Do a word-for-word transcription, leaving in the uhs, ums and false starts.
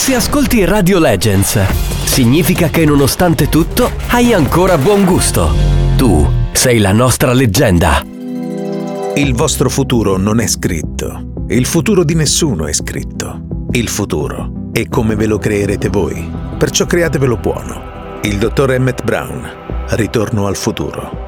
Se ascolti Radio Legends, significa che nonostante tutto hai ancora buon gusto. Tu sei la nostra leggenda. Il vostro futuro non è scritto. Il futuro di nessuno è scritto. Il futuro è come ve lo creerete voi. Perciò createvelo buono. Il dottor Emmett Brown. Ritorno al futuro.